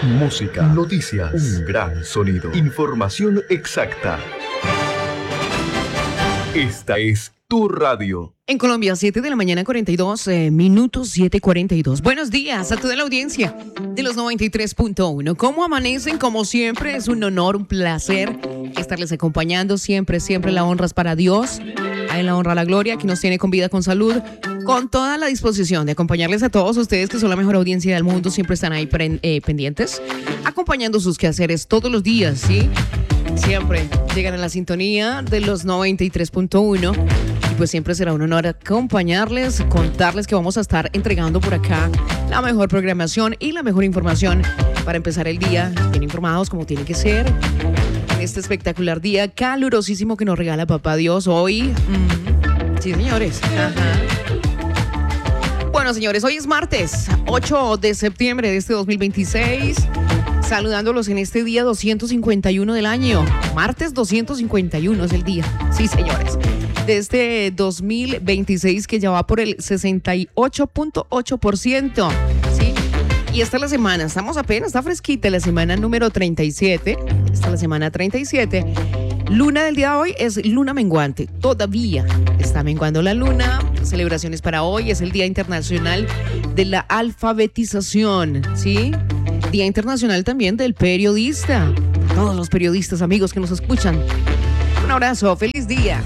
Música, noticias, un gran sonido, información exacta. Esta es tu radio. En Colombia, 7 de la mañana, 42 minutos, 7:42. Buenos días a toda la audiencia de los 93.1. ¿Cómo amanecen? Como siempre, es un honor, un placer estarles acompañando. Siempre la honra es para Dios. Hay la honra, la gloria, que nos tiene con vida, con salud, con toda la disposición de acompañarles a todos ustedes, que son la mejor audiencia del mundo. Siempre están ahí pendientes, acompañando sus quehaceres todos los días, ¿sí? Siempre llegan a la sintonía de los 93.1 y pues siempre será un honor acompañarles, contarles que vamos a estar entregando por acá la mejor programación y la mejor información para empezar el día bien informados como tiene que ser en este espectacular día calurosísimo que nos regala Papá Dios hoy. Sí, señores. Ajá. Bueno, señores, hoy es martes 8 de septiembre de este 2026. Saludándolos en este día 251 del año. Martes 251 es el día. Sí, señores. De este 2026 que ya va por el 68.8%. Sí. Y esta es la semana. Estamos apenas, está fresquita la semana número 37. Esta es la semana 37. Luna del día de hoy es luna menguante. Todavía está menguando la luna. Celebraciones para hoy. Es el Día Internacional de la Alfabetización. ¿Sí? Día Internacional también del Periodista. Todos los periodistas, amigos que nos escuchan. Un abrazo, feliz día.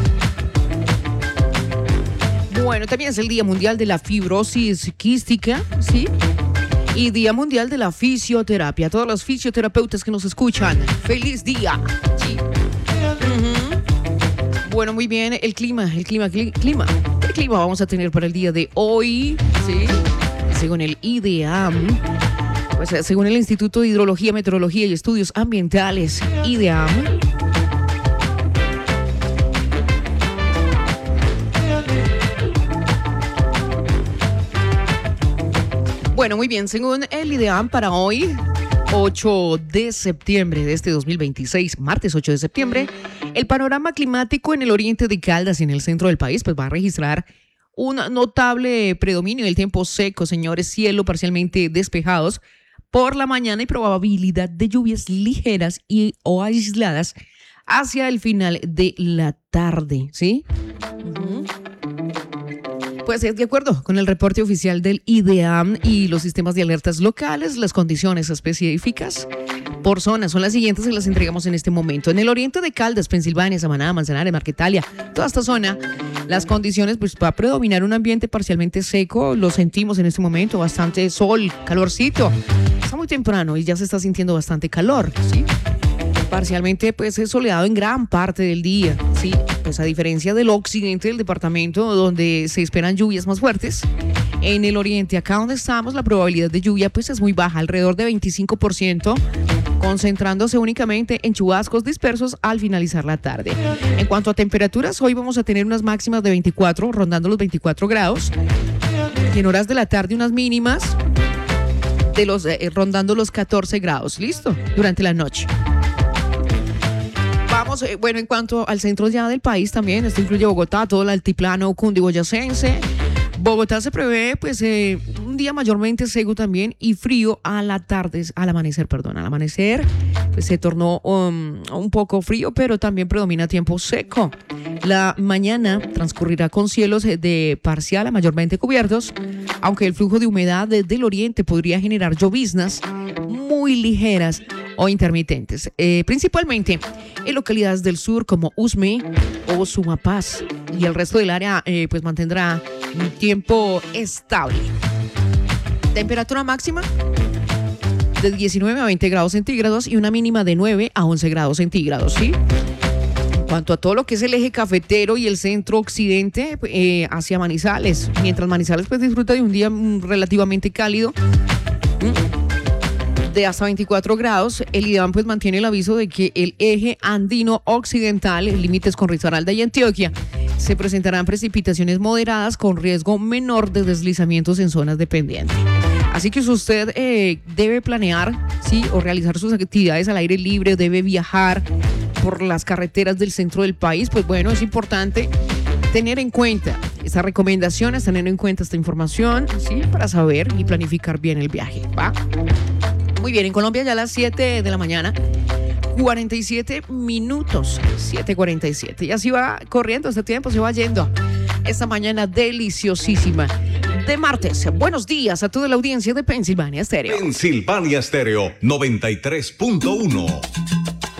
Bueno, también es el Día Mundial de la Fibrosis Quística, ¿sí? Y Día Mundial de la Fisioterapia. Todos los fisioterapeutas que nos escuchan, feliz día. Sí. Bueno, muy bien, el clima vamos a tener para el día de hoy, ¿sí? Según el IDEAM. Pues según el Instituto de Hidrología, Meteorología y Estudios Ambientales, IDEAM, bueno, muy bien, según el IDEAM para hoy, 8 de septiembre de este 2026, martes 8 de septiembre, el panorama climático en el oriente de Caldas y en el centro del país pues va a registrar un notable predominio del tiempo seco, señores, cielo parcialmente despejados por la mañana y probabilidad de lluvias ligeras o aisladas hacia el final de la tarde, ¿sí? Pues de acuerdo con el reporte oficial del IDEAM y los sistemas de alertas locales, las condiciones específicas por zona son las siguientes y las entregamos en este momento. En el oriente de Caldas, Pensilvania, Samaná, Manzanares, Marquetalia, toda esta zona, las condiciones, pues va a predominar un ambiente parcialmente seco, lo sentimos en este momento, bastante sol, calorcito. Está muy temprano y ya se está sintiendo bastante calor, ¿sí? Parcialmente pues es soleado en gran parte del día, ¿sí? Pues a diferencia del occidente del departamento donde se esperan lluvias más fuertes, en el oriente, acá donde estamos, la probabilidad de lluvia pues es muy baja, alrededor de 25%, concentrándose únicamente en chubascos dispersos al finalizar la tarde. En cuanto a temperaturas, hoy vamos a tener unas máximas de 24, rondando los 24 grados, y en horas de la tarde unas mínimas de rondando los 14 grados, ¿listo? Durante la noche. Vamos, bueno, en cuanto al centro ya del país también, esto incluye Bogotá, todo el altiplano cundiboyacense. Bogotá se prevé pues un día mayormente seco también y frío al amanecer, pues se tornó un poco frío, pero también predomina tiempo seco. La mañana transcurrirá con cielos de parcial a mayormente cubiertos, aunque el flujo de humedad desde el oriente podría generar lloviznas muy ligeras o intermitentes, principalmente en localidades del sur como Usme o Sumapaz, y el resto del área pues mantendrá un tiempo estable. Temperatura máxima de 19 a 20 grados centígrados y una mínima de 9 a 11 grados centígrados, ¿sí? En cuanto a todo lo que es el eje cafetero y el centro occidente hacia Manizales, mientras Manizales pues disfruta de un día relativamente cálido, de hasta 24 grados, el IDEAM pues mantiene el aviso de que el eje andino occidental, límites con Risaralda y Antioquia, se presentarán precipitaciones moderadas con riesgo menor de deslizamientos en zonas dependientes. Así que si usted debe planear, ¿sí?, o realizar sus actividades al aire libre, debe viajar por las carreteras del centro del país, pues bueno, es importante tener en cuenta estas recomendaciones, tener en cuenta esta información, ¿sí?, para saber y planificar bien el viaje, ¿va? Muy bien, en Colombia ya a las 7 de la mañana, 47 minutos, 7:47. Y así va corriendo este tiempo, se va yendo. Esta mañana deliciosísima de martes. Buenos días a toda la audiencia de Pensilvania Stereo. Pensilvania Stereo 93.1.